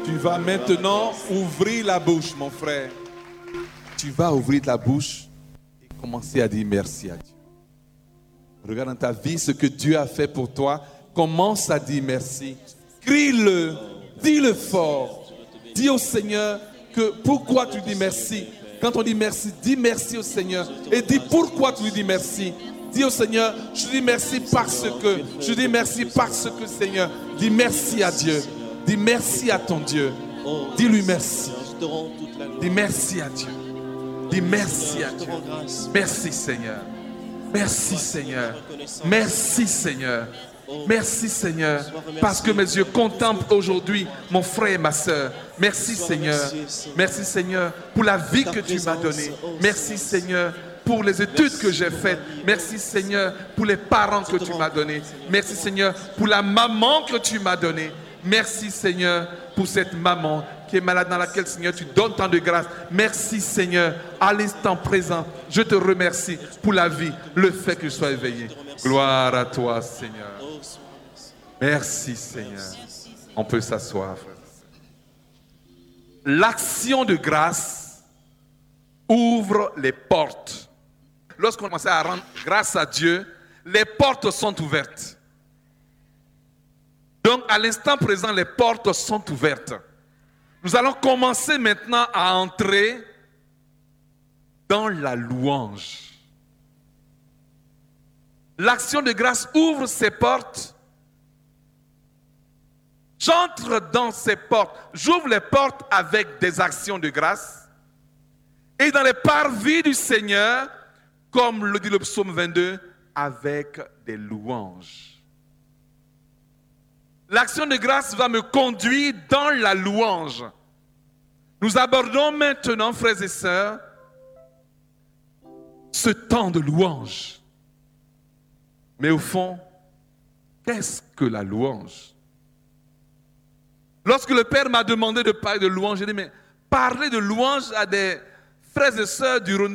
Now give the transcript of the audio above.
Tu vas maintenant ouvrir la bouche, mon frère. Tu vas ouvrir la bouche et commencer à dire merci à Dieu. Regarde dans ta vie ce que Dieu a fait pour toi. Commence à dire merci. Crie-le, dis-le fort. Dis au Seigneur que pourquoi tu dis merci. Quand on dit merci, dis merci au Seigneur. Et dis pourquoi tu lui dis merci. Dis au Seigneur, je dis merci parce que. Je dis merci parce que, Seigneur. Dis merci à Dieu. Dis merci à ton Dieu. Dis-lui merci. Dis merci à Dieu. Dis merci à Dieu. Merci Seigneur. Merci Seigneur. Merci Seigneur. Merci Seigneur. Parce que mes yeux contemplent aujourd'hui mon frère et ma soeur. Merci Seigneur. Merci Seigneur pour la vie que tu m'as donnée. Merci Seigneur pour les études que j'ai faites. Merci Seigneur pour les parents que tu m'as donnés. Merci Seigneur pour la maman que tu m'as donnée. Merci Seigneur pour cette maman qui est malade dans laquelle Seigneur tu donnes tant de grâce. Merci Seigneur à l'instant présent. Je te remercie pour la vie, le fait que je sois éveillé. Gloire à toi Seigneur. Merci Seigneur. On peut s'asseoir. L'action de grâce ouvre les portes. Lorsqu'on commence à rendre grâce à Dieu, les portes sont ouvertes. Donc, à l'instant présent, les portes sont ouvertes. Nous allons commencer maintenant à entrer dans la louange. L'action de grâce ouvre ses portes. J'entre dans ces portes. J'ouvre les portes avec des actions de grâce. Et dans les parvis du Seigneur, comme le dit le psaume 22, avec des louanges. L'action de grâce va me conduire dans la louange. Nous abordons maintenant, frères et sœurs, ce temps de louange. Mais au fond, qu'est-ce que la louange? Lorsque le Père m'a demandé de parler de louange, j'ai dit, mais parler de louange à des frères et sœurs du renouveau